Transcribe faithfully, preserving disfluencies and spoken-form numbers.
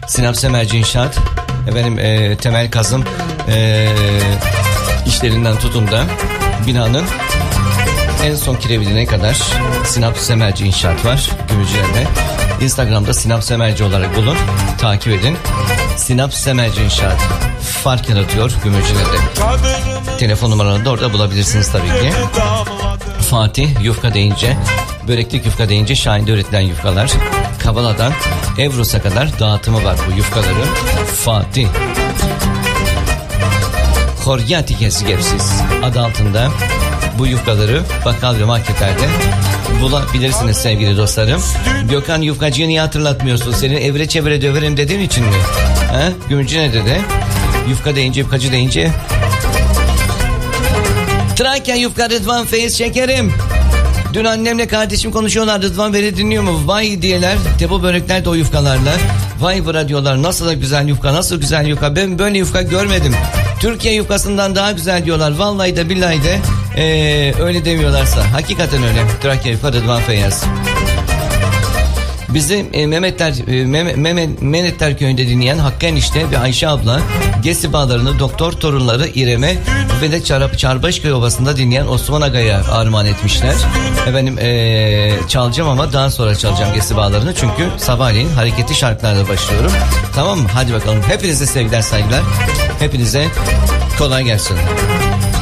Sinap Semerci İnşaat. Efendim e, temel kazım e, işlerinden tutun da binanın en son kirevidine kadar Sinap Semerci İnşaat var Gümülcine'de. Instagram'da Sinap Semerci olarak bulun, takip edin. Sinap Semerci İnşaat fark yaratıyor Gümülcine'de. Telefon numaralarını da orada bulabilirsiniz tabii ki. Fatih yufka deyince, böreklik yufka deyince Şahin'de üretilen yufkalar. Kavala'dan Evros'a kadar dağıtımı var bu yufkaların. Fatih. Koryati Kesgevsiz adı altında bu yufkaları bakkal ve marketlerde bulabilirsiniz sevgili dostlarım. Gökhan Yufkacı'yı niye hatırlatmıyorsun? Senin evre çevre döverim dediğin için mi? Ha? Gümülcine'de de yufka deyince, yufkacı deyince Trakya Yufka Rıdvan Feyiz şekerim. Dün annemle kardeşim konuşuyorlar, Rıdvan beni dinliyor mu? Vay diyeler, tepo börekler de o yufkalarla. Vay bıra diyorlar, nasıl da güzel yufka, nasıl güzel yufka, ben böyle yufka görmedim. Türkiye yufkasından daha güzel diyorlar. Vallahi de billahi de ee, öyle demiyorlarsa hakikaten öyle. Trakya Yufka Rıdvan Feyyaz. Bizi e, Mehmetler e, Mehmet, Mehmet, Mehmetler köyünde dinleyen Hakkı enişte ve Ayşe abla, Gesi bağlarını doktor torunları İrem'e ve de Çarap, Çarbaşköy Ovası'nda dinleyen Osman Aga'ya armağan etmişler. Efendim e, çalacağım ama daha sonra çalacağım Gesi bağlarını, çünkü sabahleyin hareketli şarkılarla başlıyorum. Tamam mı? Hadi bakalım. Hepinize sevgiler, saygılar. Hepinize kolay gelsin.